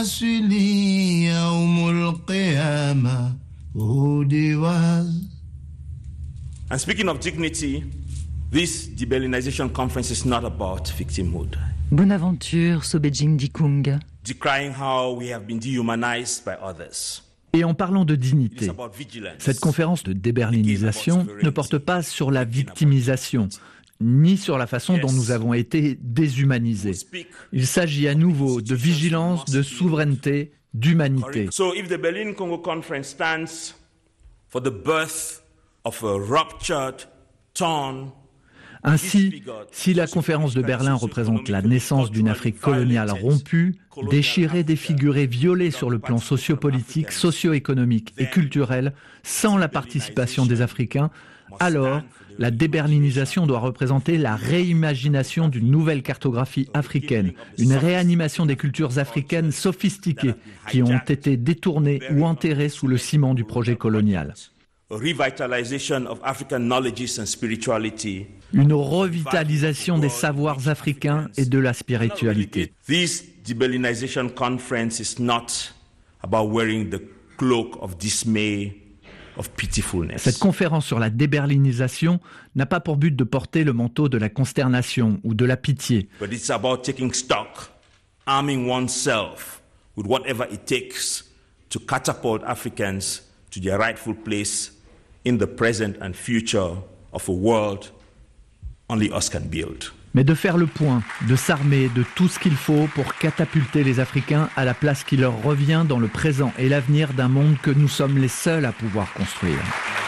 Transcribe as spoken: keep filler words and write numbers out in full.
مسؤولي يوم القيامة ودي واز. And speaking of dignity, this deberlinization conference is not about victimhood. Bonaventure Sobejing Dikung. Decrying how we have been dehumanized by others. Et en parlant de dignité, cette conférence de déberlinisation ne porte pas sur la victimisation, ni sur la façon dont nous avons été déshumanisés. Il s'agit à nouveau de vigilance, de souveraineté, d'humanité. So if the Berlin Congo Conference stands for the birth of a ruptured, torn, Ainsi, si la conférence de Berlin représente la naissance d'une Afrique coloniale rompue, déchirée, défigurée, violée sur le plan sociopolitique, socio-économique et culturel, sans la participation des Africains, alors la déberlinisation doit représenter la réimagination d'une nouvelle cartographie africaine, une réanimation des cultures africaines sophistiquées qui ont été détournées ou enterrées sous le ciment du projet colonial. Revitalization of African knowledges and spirituality. Une revitalisation des savoirs africains et de la spiritualité. This deberlinization conference is not about wearing the cloak of dismay, of pitifulness. Cette conférence sur la déberlinisation n'a pas pour but de porter le manteau de la consternation ou de la pitié. But it's about taking stock, arming oneself with whatever it takes to catapult Africans to their rightful place in the present and future of a world only us can build. Mais de faire le point, de s'armer de tout ce qu'il faut pour catapulter les Africains à la place qui leur revient dans le présent et l'avenir d'un monde que nous sommes les seuls à pouvoir construire.